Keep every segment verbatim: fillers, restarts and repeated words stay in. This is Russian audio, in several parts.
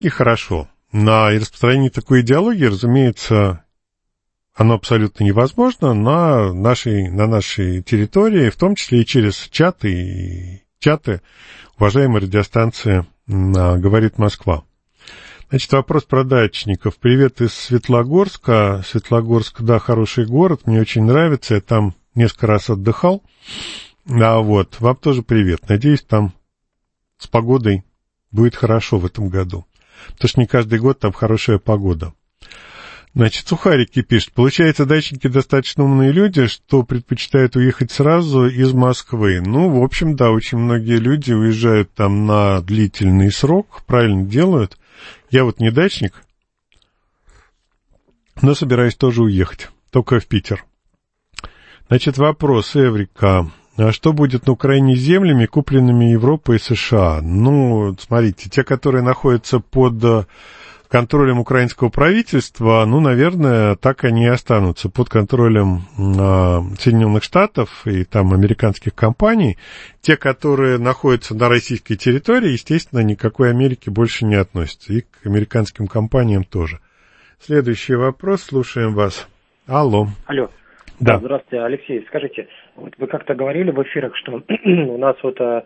И хорошо. На и распространение такой идеологии, разумеется, оно абсолютно невозможно на нашей, на нашей территории, в том числе и через чаты, и чаты уважаемой радиостанции «Говорит Москва». Значит, вопрос про дачников. Привет из Светлогорска. Светлогорск, да, хороший город, мне очень нравится, я там несколько раз отдыхал. А вот, вам тоже привет. Надеюсь, там с погодой будет хорошо в этом году. Потому что не каждый год там хорошая погода. Значит, Сухарики пишет. Получается, дачники достаточно умные люди, что предпочитают уехать сразу из Москвы. Ну, в общем, да, очень многие люди уезжают там на длительный срок, правильно делают. Я вот не дачник, но собираюсь тоже уехать, только в Питер. Значит, вопрос, Эврика. А что будет на Украине с землями, купленными Европой и США? Ну, смотрите, те, которые находятся под контролем украинского правительства, ну, наверное, так они и останутся под контролем а, Соединенных Штатов и там американских компаний. Те, которые находятся на российской территории, естественно, никакой Америки больше не относятся. И к американским компаниям тоже. Следующий вопрос, слушаем вас. Алло. Алло. Да. Здравствуйте, Алексей. Скажите, вот вы как-то говорили в эфирах, что у нас вот а,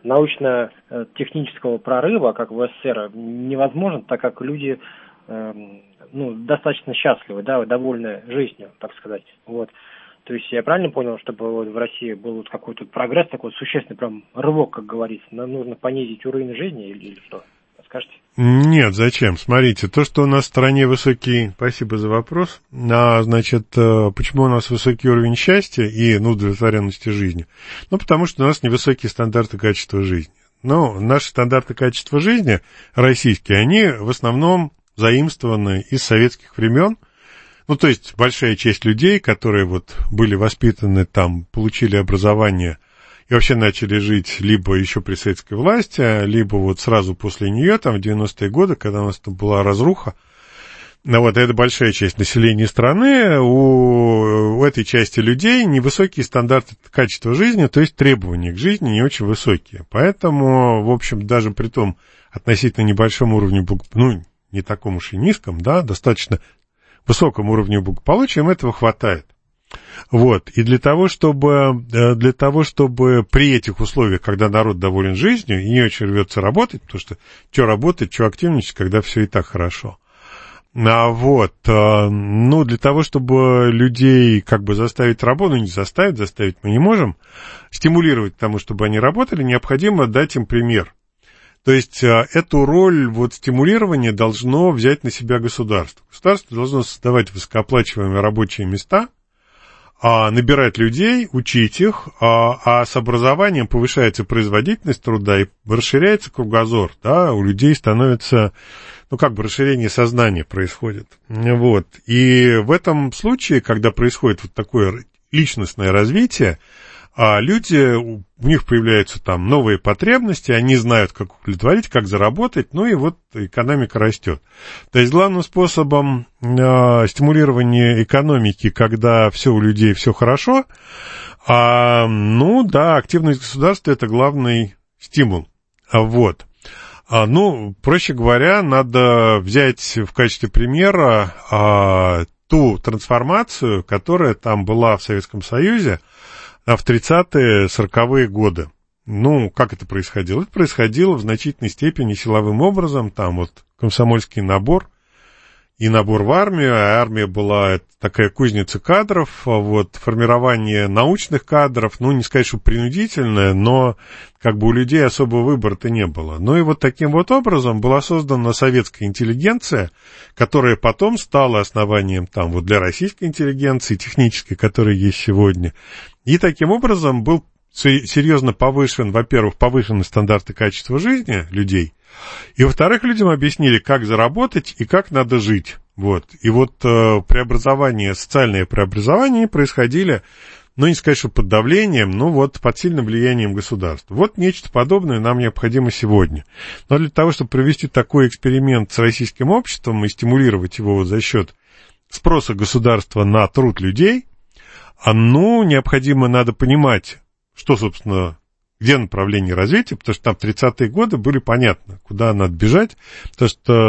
научно-технического прорыва, как в СССР, невозможно, так как люди э, ну, достаточно счастливы, да, довольны жизнью, так сказать. Вот. То есть я правильно понял, чтобы вот в России был вот какой-то прогресс, такой существенный прям рывок, как говорится, нам нужно понизить уровень жизни или, или что? Скажите? Нет, зачем? Смотрите, то, что у нас в стране высокий... Спасибо за вопрос. А, значит, почему у нас высокий уровень счастья и ну, удовлетворенности жизни? Ну, потому что у нас невысокие стандарты качества жизни. Ну, наши стандарты качества жизни, российские, они в основном заимствованы из советских времен. Ну, то есть, большая часть людей, которые вот были воспитаны там, получили образование и вообще начали жить либо еще при советской власти, либо вот сразу после нее, там, в девяностые годы, когда у нас там была разруха. Ну, вот, это большая часть населения страны. У, у этой части людей невысокие стандарты качества жизни, то есть требования к жизни не очень высокие. Поэтому, в общем, даже при том относительно небольшом уровне, ну, не таком уж и низком, да, достаточно высоком уровне благополучия, им этого хватает. Вот, и для того, чтобы, для того, чтобы при этих условиях, когда народ доволен жизнью и не очень рвется работать, потому что что работать, что активничать, когда все и так хорошо. А вот, ну, для того, чтобы людей как бы заставить работать, ну, не заставить, заставить мы не можем, стимулировать к тому, чтобы они работали, необходимо дать им пример. То есть эту роль вот стимулирования должно взять на себя государство. Государство должно создавать высокооплачиваемые рабочие места, набирать людей, учить их, а с образованием повышается производительность труда и расширяется кругозор, да, у людей становится, ну, как бы расширение сознания происходит, вот, и в этом случае, когда происходит вот такое личностное развитие, а люди, у них появляются там новые потребности, они знают, как удовлетворить, как заработать, ну и вот экономика растет. То есть главным способом э, стимулирования экономики, когда все у людей все хорошо, а, ну да, активность государства – это главный стимул. А, вот. А, ну, проще говоря, надо взять в качестве примера а, ту трансформацию, которая там была в Советском Союзе, а в тридцатые, сороковые годы. Ну, как это происходило? Это происходило в значительной степени силовым образом. Там вот комсомольский набор и набор в армию. А армия была такая кузница кадров. Вот формирование научных кадров, ну, не сказать, что принудительное, но как бы у людей особого выбора-то не было. Ну и вот таким вот образом была создана советская интеллигенция, которая потом стала основанием там вот для российской интеллигенции, технической, которая есть сегодня. И таким образом был серьезно повышен, во-первых, повышены стандарты качества жизни людей, и, во-вторых, людям объяснили, как заработать и как надо жить. Вот. И вот э, преобразования, социальные преобразования происходили, ну, не сказать, что под давлением, но вот под сильным влиянием государства. Вот нечто подобное нам необходимо сегодня. Но для того, чтобы провести такой эксперимент с российским обществом и стимулировать его вот за счет спроса государства на труд людей, ну, необходимо, надо понимать, что, собственно, где направление развития, потому что там в тридцатые годы были понятно, куда надо бежать, потому что